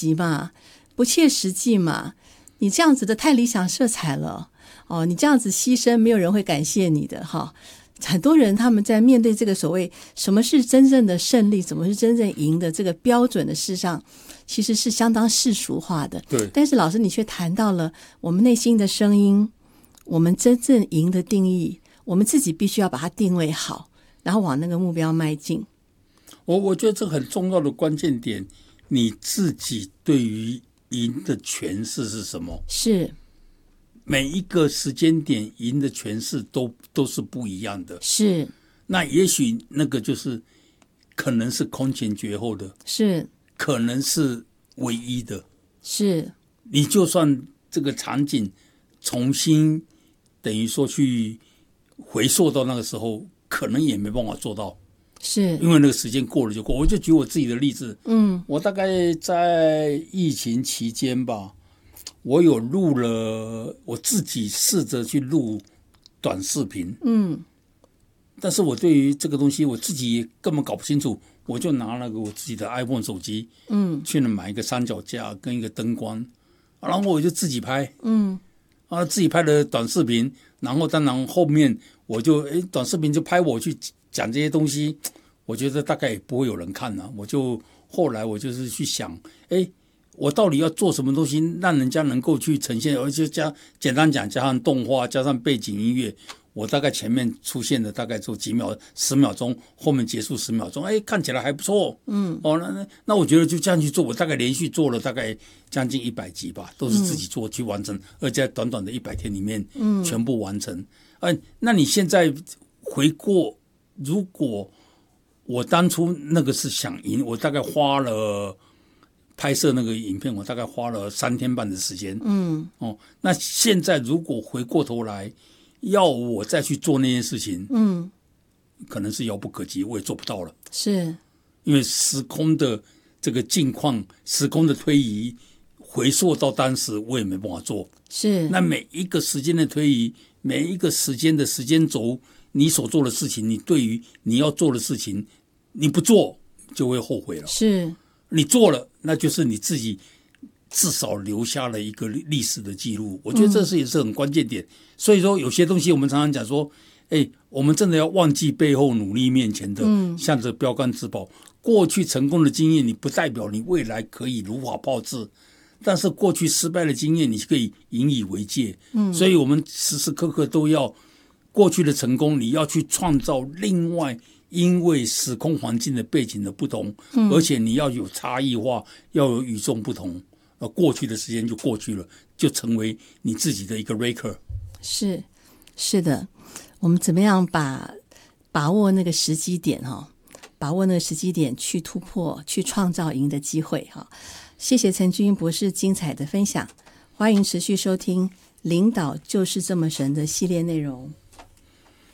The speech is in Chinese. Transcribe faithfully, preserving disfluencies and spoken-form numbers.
及嘛，不切实际嘛，你这样子的太理想色彩了哦，你这样子牺牲，没有人会感谢你的哈。很多人他们在面对这个所谓什么是真正的胜利，什么是真正赢的这个标准的事上，其实是相当世俗化的。 对， 但是老师你却谈到了我们内心的声音，我们真正赢的定义，我们自己必须要把它定位好，然后往那个目标迈进。 我我觉得这很重要的关键点，你自己对于赢的诠释是什么？ 是。 每一个时间点赢的诠释都都是不一样的， 是。 那也许那个就是可能是空前绝后的， 是， 可能是唯一的， 是。 你就算这个场景重新等于说去回溯到那个时候，可能也没办法做到， 是因为那个时间过了就过。我就举我自己的例子， 嗯， 我大概在疫情期间吧，我有录了，我自己试着去录短视频， 嗯， 但是我对于这个东西我自己也根本搞不清楚，我就拿了个我自己的 iPhone 手机，嗯，去了买一个三脚架跟一个灯光，然后我就自己拍，嗯，啊，自己拍的短视频，然后当然后面我就诶短视频就拍我去讲这些东西，我觉得大概也不会有人看了，我就后来我就是去想，诶我到底要做什么东西，让人家能够去呈现，而且加简单讲，加上动画，加上背景音乐，我大概前面出现的大概就几秒、十秒钟，后面结束十秒钟，哎，看起来还不错，嗯，哦，那那那我觉得就这样去做，我大概连续做了大概将近一百集吧，都是自己做去完成，而且在短短的一百天里面，嗯，全部完成。哎、呃，那你现在回过，如果我当初那个是想赢，我大概花了。拍摄那个影片，我大概花了三天半的时间。嗯，哦，那现在如果回过头来，要我再去做那件事情，嗯，可能是遥不可及，我也做不到了。 是， 因为时空的这个境况，时空的推移，回溯到当时，我也没办法做。 是， 那每一个时间的推移，每一个时间的时间轴，你所做的事情，你对于你要做的事情，你不做就会后悔了。 是。 你做了，那就是你自己至少留下了一个历史的记录。我觉得这是也是很关键点。嗯、所以说，有些东西我们常常讲说，哎，我们真的要忘记背后努力面前的，嗯，向着标杆自保。过去成功的经验，你不代表你未来可以如法炮制，但是过去失败的经验，你可以引以为戒。嗯，所以我们时时刻刻都要过去的成功，你要去创造另外。因为时空环境的背景的不同，嗯、而且你要有差异化，要有与众不同。呃，过去的时间就过去了，就成为你自己的一个 record。 是，是的，我们怎么样把把握那个时机点哈，把握那个时机点去突破，去创造赢的机会哈。谢谢陈君博士精彩的分享，欢迎持续收听《领导就是这么神》的系列内容。